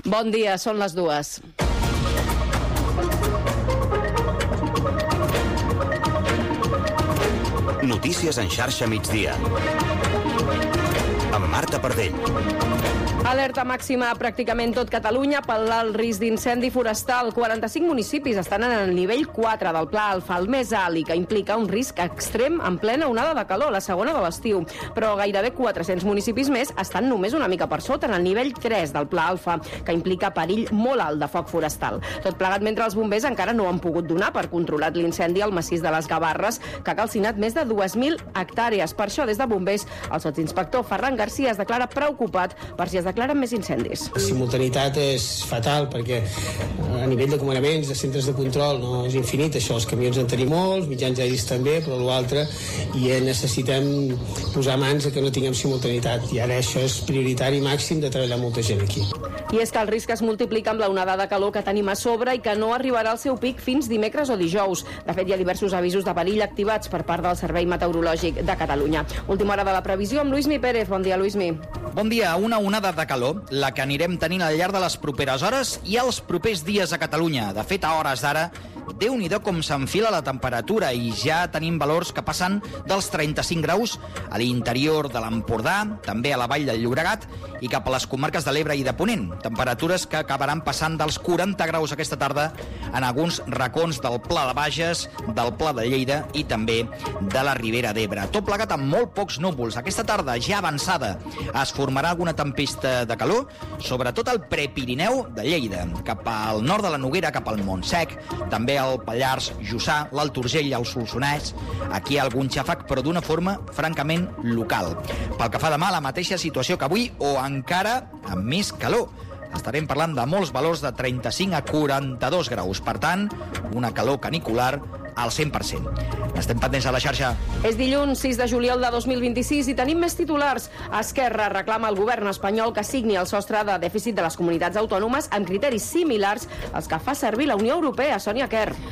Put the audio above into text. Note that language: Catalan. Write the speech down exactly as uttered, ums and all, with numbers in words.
Bon dia, són les dues. Notícies en xarxa migdia. Amb Marta Pardell. Alerta màxima a pràcticament tot Catalunya pel alt risc d'incendi forestal. quaranta-cinc municipis estan en el nivell quatre del Pla Alfa, el més alt, i que implica un risc extrem en plena onada de calor, la segona de l'estiu. Però gairebé quatre-cents municipis més estan només una mica per sota, en el nivell tres del Pla Alfa, que implica perill molt alt de foc forestal. Tot plegat mentre els bombers encara no han pogut donar per controlat l'incendi al massís de les Gavarres, que ha calcinat més de dues mil hectàrees. Per això, des de bombers, el sotsinspector Ferran Garcia es declara preocupat per si es declaren més incendis. La simultaneïtat és fatal perquè a nivell de comandaments, de centres de control, no és infinit. Això, els camions en tenim molts, mitjans aeris també, però l'altre, i necessitem posar mans a que no tinguem simultaneïtat. I ara això és prioritari màxim de treballar molta gent aquí. I és que el risc es multiplica amb la onada de calor que tenim a sobre i que no arribarà al seu pic fins dimecres o dijous. De fet, hi ha diversos avisos de perill activats per part del Servei Meteorològic de Catalunya. Última hora de la previsió amb Luismi Pérez. Bon dia, Luismi. Bon dia. Una onada de calor, la que anirem tenint al llarg de les properes hores i els propers dies a Catalunya. De fet, a hores d'ara, Déu-n'hi-do com s'enfila la temperatura i ja tenim valors que passen dels trenta-cinc graus a l'interior de l'Empordà, també a la vall del Llobregat i cap a les comarques de l'Ebre i de Ponent. Temperatures que acabaran passant dels quaranta graus aquesta tarda en alguns racons del Pla de Bages, del Pla de Lleida i també de la Ribera d'Ebre. Tot plegat amb molt pocs núvols. Aquesta tarda, ja avançada, es formarà alguna tempesta de calor, sobretot al Prepirineu de Lleida, cap al nord de la Noguera, cap al Montsec, també al Pallars Jussà, l'Alt Urgell i el Solsonès. Aquí hi ha algun xàfec, però d'una forma francament local. Pel que fa demà, la mateixa situació que avui, o encara amb més calor. Estarem parlant de molts valors de trenta-cinc a quaranta-dos graus. Per tant, una calor canicular al cent per cent. Estem pendents a la xarxa. És dilluns sis de juliol de dos mil vint-i-sis i tenim més titulars. Esquerra reclama al govern espanyol que signi el sostre de dèficit de les comunitats autònomes amb criteris similars als que fa servir la Unió Europea. Sònia Quer.